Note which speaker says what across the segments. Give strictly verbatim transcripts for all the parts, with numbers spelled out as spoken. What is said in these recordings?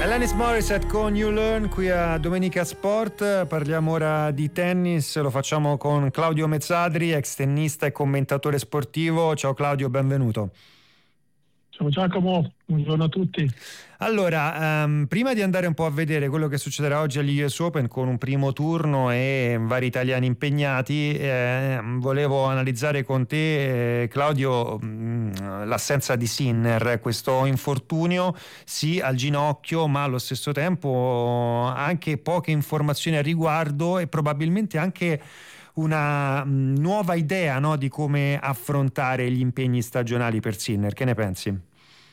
Speaker 1: Alanis Morissette con You Learn qui a Domenica Sport. Parliamo ora di tennis, lo facciamo con Claudio Mezzadri, ex tennista e commentatore sportivo. Ciao Claudio, benvenuto.
Speaker 2: Ciao Giacomo, buongiorno a tutti.
Speaker 1: Allora, um, prima di andare un po' a vedere quello che succederà oggi agli U S Open con un primo turno e vari italiani impegnati, eh, volevo analizzare con te, eh, Claudio, mh, l'assenza di Sinner, questo infortunio sì al ginocchio, ma allo stesso tempo anche poche informazioni al riguardo e probabilmente anche una mh, nuova idea, no, di come affrontare gli impegni stagionali per Sinner. Che ne pensi?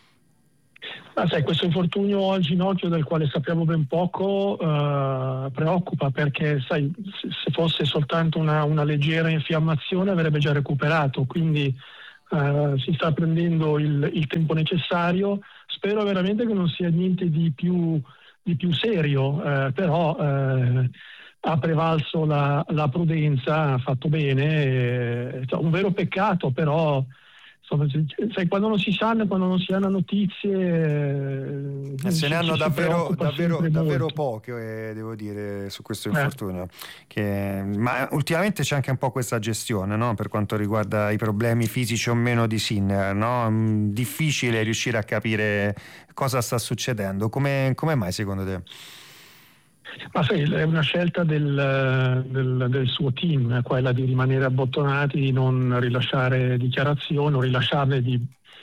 Speaker 2: Ma sai, questo infortunio al ginocchio del quale sappiamo ben poco eh, preoccupa, perché sai, se fosse soltanto una, una leggera infiammazione avrebbe già recuperato, quindi eh, si sta prendendo il, il tempo necessario. Spero veramente che non sia niente di più, di più serio, eh, però eh, ha prevalso la, la prudenza, ha fatto bene, eh, un vero peccato, però insomma, sai, quando non si sanno, quando non si hanno notizie,
Speaker 1: eh, se ne hanno davvero, davvero, davvero
Speaker 2: molto.
Speaker 1: poche, eh, devo dire, su questo infortunio. Eh. Che, ma ultimamente c'è anche un po' questa gestione, no? Per quanto riguarda i problemi fisici o meno di Sinner, no? Difficile riuscire a capire cosa sta succedendo. Come, come mai secondo te?
Speaker 2: Ma sai, è una scelta del, del, del suo team, quella di rimanere abbottonati, di non rilasciare dichiarazioni o rilasciarne di,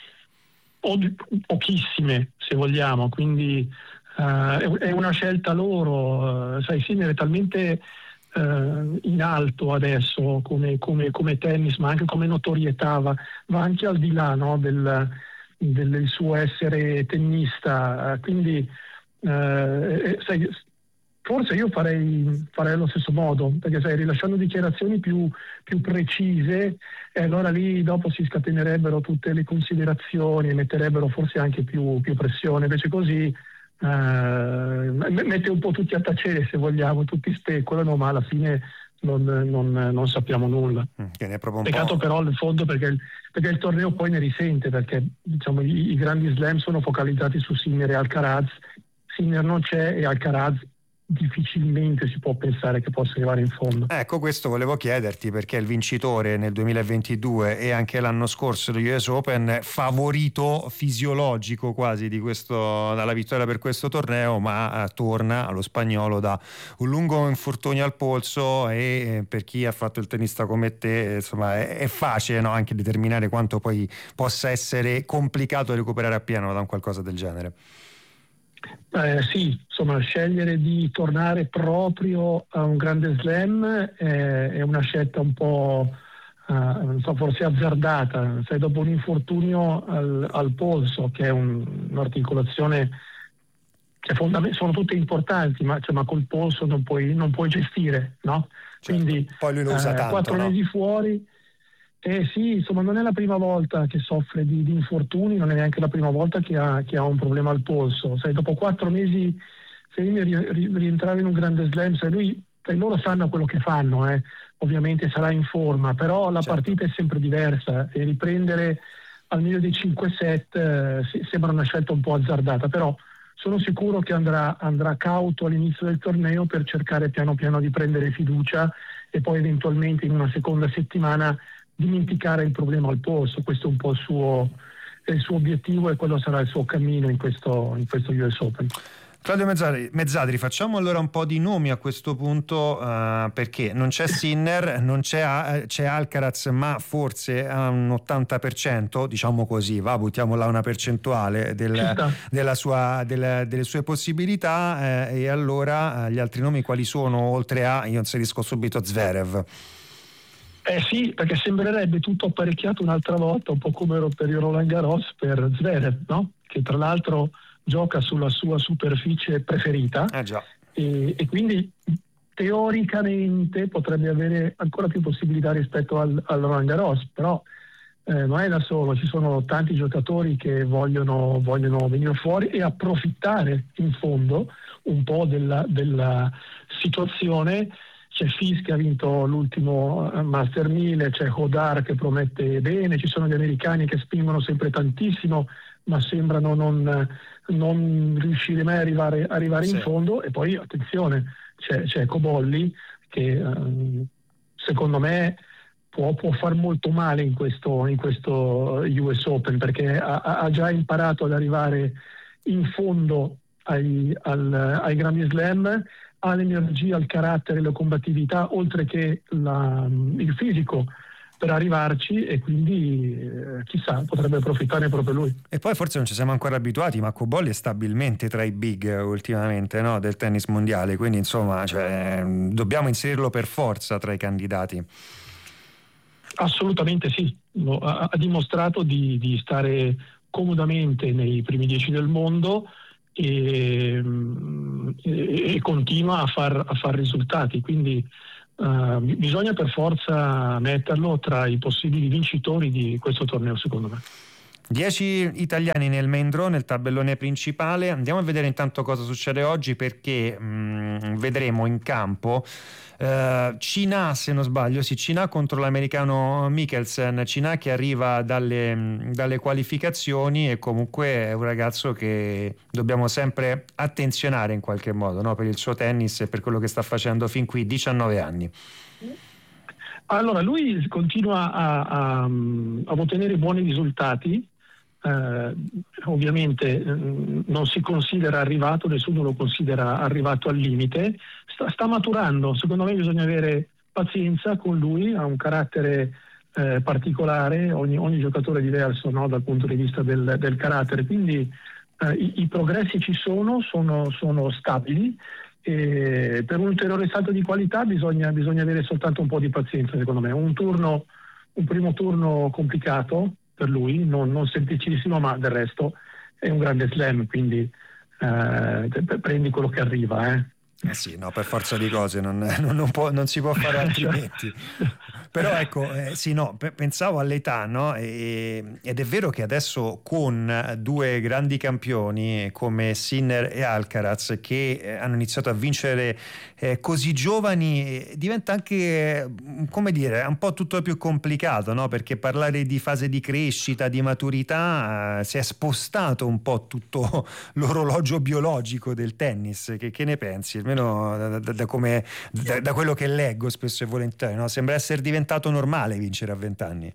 Speaker 2: o di pochissime, se vogliamo, quindi uh, è una scelta loro. Uh, sai, Sinner è talmente uh, in alto adesso come, come, come tennis, ma anche come notorietà, va, va anche al di là, no, del, del suo essere tennista, uh, quindi uh, sai, forse io farei, farei allo stesso modo, perché sai, rilasciando dichiarazioni più, più precise, e allora lì dopo si scatenerebbero tutte le considerazioni e metterebbero forse anche più, più pressione. Invece così eh, mette un po' tutti a tacere, se vogliamo, tutti speculano, ma alla fine non, non, non sappiamo nulla.
Speaker 1: Che ne è proprio un
Speaker 2: Peccato
Speaker 1: po'...
Speaker 2: però nel fondo, perché il, perché il torneo poi ne risente, perché diciamo, i, i grandi slam sono focalizzati su Sinner e Alcaraz. Sinner non c'è e Alcaraz difficilmente si può pensare che possa arrivare in fondo.
Speaker 1: Ecco, questo volevo chiederti, perché il vincitore nel duemilaventidue e anche l'anno scorso degli U S Open, favorito fisiologico quasi di questo, dalla vittoria per questo torneo, ma eh, torna allo spagnolo da un lungo infortunio al polso e eh, per chi ha fatto il tennista come te, insomma, è, è facile, no, anche determinare quanto poi possa essere complicato recuperare appieno da un qualcosa del genere.
Speaker 2: Eh, sì, insomma, scegliere di tornare proprio a un grande slam è, è una scelta un po' eh, non so, forse azzardata. Sai, dopo un infortunio al, al polso, che è un, un'articolazione che fondament- sono tutte importanti, ma, cioè, ma col polso non puoi, non puoi gestire, no?
Speaker 1: Certo.
Speaker 2: Quindi
Speaker 1: poi lui lo usa
Speaker 2: eh,
Speaker 1: tanto,
Speaker 2: quattro
Speaker 1: no?
Speaker 2: mesi fuori. Eh sì, insomma, non è la prima volta che soffre di, di infortuni, non è neanche la prima volta che ha, che ha un problema al polso. Sai, dopo quattro mesi, se ri, ri, rientrare in un grande slam, se lui, sai, loro sanno quello che fanno, eh. Ovviamente sarà in forma, però la
Speaker 1: Certo.
Speaker 2: partita è sempre diversa e riprendere al meglio dei cinque set eh, sembra una scelta un po' azzardata, però sono sicuro che andrà, andrà cauto all'inizio del torneo per cercare piano piano di prendere fiducia e poi eventualmente in una seconda settimana dimenticare il problema al polso. Questo è un po' il suo, il suo obiettivo e quello sarà il suo cammino in questo, in questo U S Open.
Speaker 1: Claudio Mezzadri, Mezzadri, facciamo allora un po' di nomi a questo punto, uh, perché non c'è Sinner, non c'è, c'è Alcaraz, ma forse a un ottanta per cento, diciamo così, va, buttiamo là una percentuale del, della sua, del, delle sue possibilità, eh, e allora eh, gli altri nomi quali sono, oltre a, io inserisco subito Zverev.
Speaker 2: Eh sì, perché sembrerebbe tutto apparecchiato un'altra volta, un po' come per il Roland Garros per Zverev, no? Che tra l'altro gioca sulla sua superficie preferita,
Speaker 1: eh già.
Speaker 2: E, e quindi teoricamente potrebbe avere ancora più possibilità rispetto al, al Roland Garros, però eh, non è da solo, ci sono tanti giocatori che vogliono, vogliono venire fuori e approfittare in fondo un po' della, della situazione. C'è Fis che ha vinto l'ultimo Master mille, c'è Hodar che promette bene, ci sono gli americani che spingono sempre tantissimo, ma sembrano non, non riuscire mai a arrivare, arrivare
Speaker 1: sì.
Speaker 2: in fondo. E poi attenzione, c'è, c'è Cobolli che eh, secondo me può, può far molto male in questo, in questo U S Open, perché ha, ha già imparato ad arrivare in fondo ai, al, ai Grandi Slam, ha l'energia, il carattere, la combattività, oltre che la, il fisico per arrivarci, e quindi eh, chissà, potrebbe approfittare proprio lui.
Speaker 1: E poi forse non ci siamo ancora abituati, ma Cobolli è stabilmente tra i big ultimamente, no? Del tennis mondiale, quindi insomma, cioè, dobbiamo inserirlo per forza tra i candidati.
Speaker 2: Assolutamente sì, ha, ha dimostrato di, di stare comodamente nei primi dieci del mondo e, e, e continua a far, a far risultati, quindi uh, bisogna per forza metterlo tra i possibili vincitori di questo torneo, secondo me.
Speaker 1: dieci italiani nel main draw, nel tabellone principale. Andiamo a vedere intanto cosa succede oggi, perché mh, vedremo in campo uh, Cina, se non sbaglio, sì, Cina contro l'americano Mikkelsen. Cina che arriva dalle, dalle qualificazioni e comunque è un ragazzo che dobbiamo sempre attenzionare in qualche modo, no? Per il suo tennis e per quello che sta facendo fin qui, diciannove anni.
Speaker 2: Allora, lui continua a, a, a ottenere buoni risultati. Eh, ovviamente eh, non si considera arrivato, nessuno lo considera arrivato al limite, sta, sta maturando. Secondo me bisogna avere pazienza con lui, ha un carattere eh, particolare, ogni, ogni giocatore è diverso, no, dal punto di vista del, del carattere, quindi eh, i, i progressi ci sono, sono, sono stabili, e per un ulteriore salto di qualità bisogna, bisogna avere soltanto un po' di pazienza, secondo me. Un turno, un primo turno complicato per lui, non, non semplicissimo, ma del resto è un grande slam, quindi eh, prendi quello che arriva. Eh.
Speaker 1: Eh sì, no, per forza di cose non, non, non, può, non si può fare altrimenti. Però ecco, eh, sì, no, pe- pensavo all'età, no? E, ed è vero che adesso con due grandi campioni come Sinner e Alcaraz che eh, hanno iniziato a vincere eh, così giovani, eh, diventa anche, come dire, un po' tutto più complicato, no? Perché parlare di fase di crescita, di maturità, eh, si è spostato un po' tutto l'orologio biologico del tennis. Che, che ne pensi? Almeno da, da, da, come, da, da quello che leggo spesso e volentieri, no? Sembra essere diventato normale vincere a vent'anni.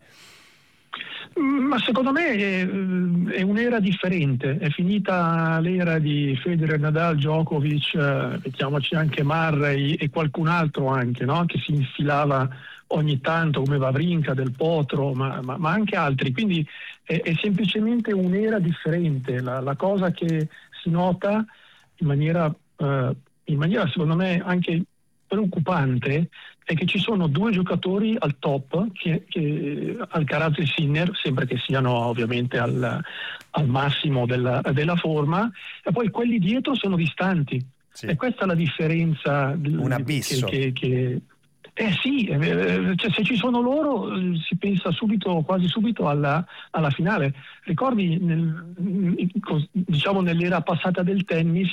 Speaker 2: Ma secondo me è, è un'era differente, è finita l'era di Federer, Nadal, Djokovic, eh, mettiamoci anche Murray e qualcun altro anche, no? Che si infilava ogni tanto come Wawrinka, Del Potro, ma, ma, ma anche altri, quindi è, è semplicemente un'era differente. La, la cosa che si nota in maniera, eh, in maniera secondo me anche preoccupante è che ci sono due giocatori al top, che, che Alcaraz e Sinner, sempre che siano ovviamente al, al massimo della, della forma, e poi quelli dietro sono distanti. Sì. E questa è la differenza.
Speaker 1: Un abisso.
Speaker 2: Che, che, che, eh sì, cioè, se ci sono loro si pensa subito, quasi subito alla, alla finale. Ricordi, nel, diciamo nell'era passata del tennis,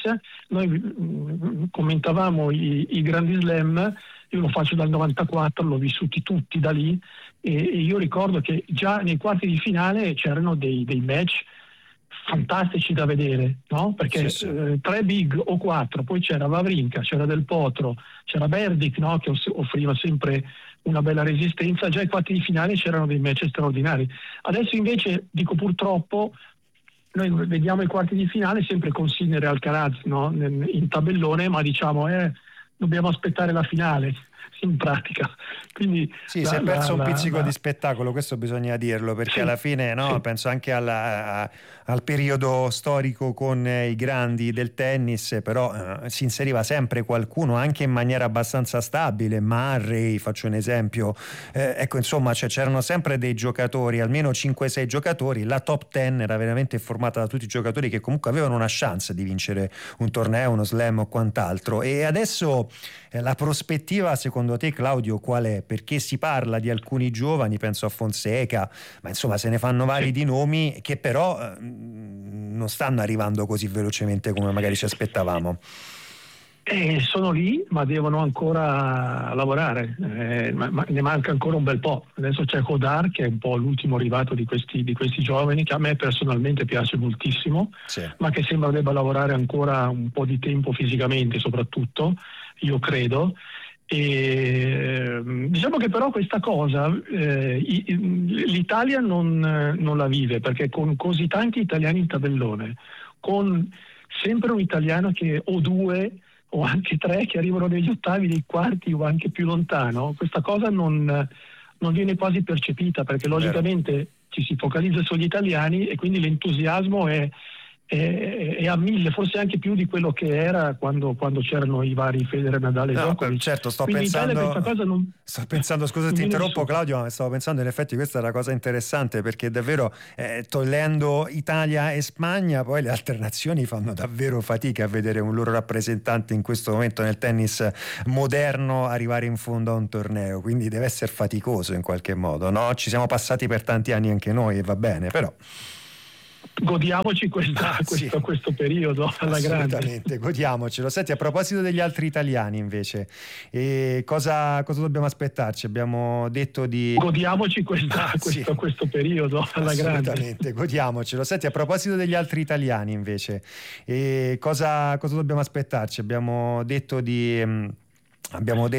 Speaker 2: noi commentavamo i, i grandi slam. Io lo faccio dal novantaquattro, l'ho vissuti tutti da lì, e, e io ricordo che già nei quarti di finale c'erano dei, dei match fantastici da vedere, no? Perché sì, sì. Eh, tre big o quattro, poi c'era Wawrinka, c'era Del Potro, c'era Berdych, no? Che offriva sempre una bella resistenza. Già ai quarti di finale c'erano dei match straordinari. Adesso invece, dico purtroppo, noi vediamo i quarti di finale sempre con Sinner e Alcaraz, no? In tabellone, ma diciamo eh, dobbiamo aspettare la finale in pratica. Quindi
Speaker 1: sì,
Speaker 2: la,
Speaker 1: si è perso
Speaker 2: la,
Speaker 1: un pizzico
Speaker 2: la,
Speaker 1: di spettacolo, questo bisogna dirlo, perché sì, alla fine no,
Speaker 2: sì.
Speaker 1: penso anche alla, a, al periodo storico con eh, i grandi del tennis, però eh, si inseriva sempre qualcuno anche in maniera abbastanza stabile. Murray, faccio un esempio, eh, ecco, insomma, cioè, c'erano sempre dei giocatori, almeno cinque sei giocatori. La top dieci era veramente formata da tutti i giocatori che comunque avevano una chance di vincere un torneo, uno slam o quant'altro. E adesso eh, la prospettiva, secondo te, Claudio, qual è? Perché si parla di alcuni giovani, penso a Fonseca, ma insomma se ne fanno vari di nomi che però eh, non stanno arrivando così velocemente come magari ci aspettavamo.
Speaker 2: E sono lì, ma devono ancora lavorare, eh, ma, ma ne manca ancora un bel po'. Adesso c'è Kodar, che è un po' l'ultimo arrivato di questi, di questi giovani, che a me personalmente piace moltissimo,
Speaker 1: Sì.
Speaker 2: ma che sembra debba lavorare ancora un po' di tempo fisicamente, soprattutto, io credo. E, diciamo che però questa cosa eh, l'Italia non, non la vive, perché con così tanti italiani in tabellone, con sempre un italiano che o due o anche tre che arrivano negli ottavi, nei quarti o anche più lontano, questa cosa non, non viene quasi percepita, perché logicamente ci si focalizza sugli italiani e quindi l'entusiasmo è, è, è a mille, forse anche più di quello che era quando, quando c'erano i vari Federer, Nadal e
Speaker 1: No,
Speaker 2: Djokovic.
Speaker 1: certo, sto
Speaker 2: quindi
Speaker 1: pensando,
Speaker 2: in Italia questa cosa non,
Speaker 1: sto pensando, scusa
Speaker 2: non
Speaker 1: ti
Speaker 2: viene
Speaker 1: interrompo
Speaker 2: vissuta.
Speaker 1: Claudio, ma stavo pensando in effetti questa è una cosa interessante, perché davvero eh, togliendo Italia e Spagna poi le altre nazioni fanno davvero fatica a vedere un loro rappresentante in questo momento nel tennis moderno arrivare in fondo a un torneo, quindi deve essere faticoso in qualche modo, no? Ci siamo passati per tanti anni anche noi e va bene, però
Speaker 2: godiamoci questa,
Speaker 1: sì,
Speaker 2: questo, questo periodo alla grande.
Speaker 1: assolutamente, godiamocelo. Senti, a proposito degli altri italiani invece, eh, cosa, cosa dobbiamo aspettarci? Abbiamo detto di
Speaker 2: Godiamoci questa,
Speaker 1: sì,
Speaker 2: questo, questo periodo alla grande.
Speaker 1: assolutamente, godiamocelo. Senti, a proposito degli altri italiani invece, eh, cosa, cosa dobbiamo aspettarci? Abbiamo detto di... Abbiamo detto